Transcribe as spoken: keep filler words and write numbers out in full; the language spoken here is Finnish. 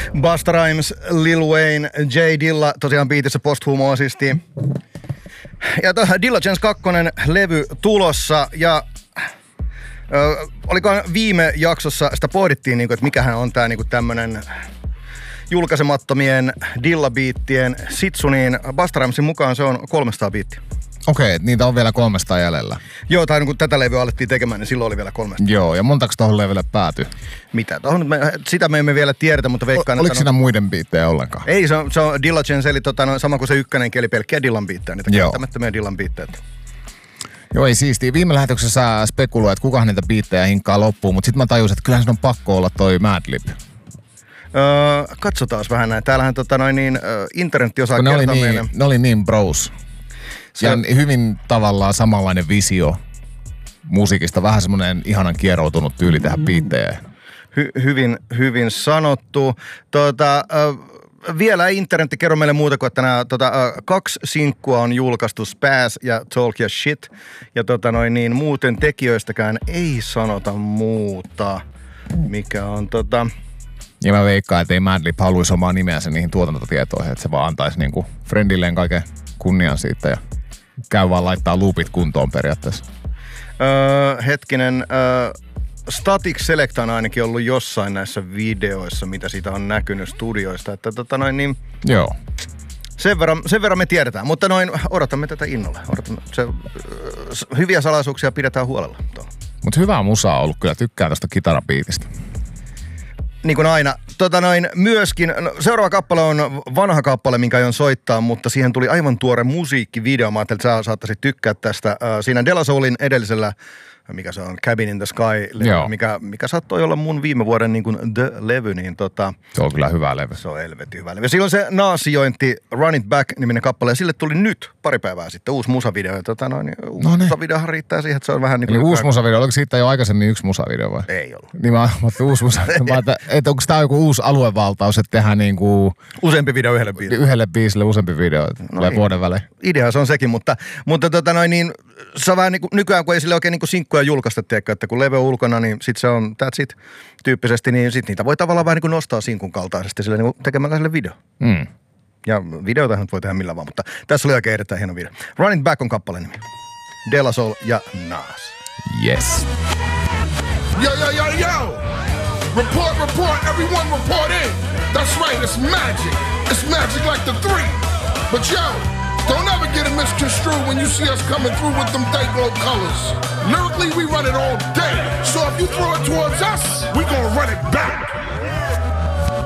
Busta Rhymes, Lil Wayne, J Dilla tosiaan biitissä posthumoosisti. Ja tuohon Diligence kaksi levy tulossa ja ö, olikohan viime jaksossa sitä pohdittiin, niinku, että mikähän on tää niinku tämmönen julkaisemattomien Dilla-biittien sitsu, niin Busta Rhymesin mukaan se on kolmesataa biittiä. Okei, okay, niitä on vielä kolmesataa jäljellä. Joo, tai kun tätä levyä alettiin tekemään, niin silloin oli vielä kolmesataa. Joo, ja montako tohon levylle päätyi? Mitä? Tohon, me, sitä me emme vielä tiedetä, mutta veikkaan... O, oliko että siinä no, muiden biittejä ollenkaan? Ei, se on, se on Diligence, eli tota, no, sama kuin se ykkönen, eli pelkkiä Dillan biittejä, niitä käyttämättömiä Dillan biittejä. Joo, ei siistiä. Viime lähetyksessä spekuloit, että kukaan niitä biittejä hinkkaa loppuun, mutta sitten mä tajusin, että kyllähän se on pakko olla toi Madlib. Öö, katsotaan vähän näin. Täällähän tota, noin, niin, internetti osaa ne kertoa oli meille. niin, ne oli niin bros. Se on hyvin tavallaan samanlainen visio musiikista. Vähän semmoinen ihanan kieroutunut tyyli tehdä biittejä. Hy- hyvin, hyvin sanottu. Tuota, äh, vielä ei internetti kerro meille muuta kuin, että nämä tota, äh, kaksi sinkkua on julkaistu, Spaz ja Talk Your Shit. Ja tota, noin, niin, muuten tekijöistäkään ei sanota muuta, mikä on tota... Ja mä veikkaan, että ei Madlib haluisi omaa nimeänsä niihin tuotantotietoihin, että se vaan antaisi niinku friendilleen kaiken kunnian siitä ja käy vaan laittaa loopit kuntoon periaatteessa. Öö, hetkinen, öö, Static Select on ainakin ollut jossain näissä videoissa, mitä siitä on näkynyt studioista, että tota noin niin... Joo. Sen verran, sen verran me tiedetään, mutta noin odotamme tätä innolla. Odotamme, se, öö, hyviä salaisuuksia pidetään huolella. Mutta hyvää musaa on ollut kyllä, tykkään tästä kitarabiitistä. Niin kuin aina. Tota noin, myöskin, no, seuraava kappale on vanha kappale, minkä aion soittaa, mutta siihen tuli aivan tuore musiikkivideo. Mä ajattelin, että sä saattaisit tykkää tästä. Äh, siinä De La Soulin edellisellä, mikä se on, Cabin in the Sky, mikä, mikä saattoi olla mun viime vuoden niin kuin The-levy. Niin tota, se on kyllä hyvä levy. Se on helvetin hyvä levy. Silloin se naasiointi, Run It Back-niminen kappale, ja sille tuli nyt pari päivää sitten uusi musavideo. Ja tota noin, uusi no musavideohan riittää siihen, että se on vähän niin kuin... Eli uusi musavideo, oliko siitä jo aikaisemmin yksi musavideo vai? Ei ollut. Niin mä ajattelin uusi musavideo, että, että onko tää joku uusi aluevaltaus, että tehdään niin kuin... Useampi video yhdelle biisille. Yhdelle biisille useampi video, että no tulee vuoden välein. Idea se on sekin, mutta, mutta tota noin niin, se on vähän niin kuin, nykyään kun ei sille oikein niin kuin sinkkuja julkaista, tiedätkö, että kun levy on ulkona, niin sit se on that's it tyyppisesti, niin sit niitä voi tavallaan vähän niin kuin nostaa sinkun kaltaisesti sille niin kuin tekemällä sille video. Mm. Ja videotahan nyt voi tehdä millä vaan, mutta tässä oli oikein erittäin hieno video. Run It Back on kappaleen nimi. De La Soul ja Nas. Yes. Yo, yo, yo, yo! Report, report, everyone report in. That's right, it's magic. It's magic like the three. But yo, don't ever get it misconstrued when you see us coming through with them Dayglow colors. Lyrically, we run it all day. So if you throw it towards us, we gonna run it back.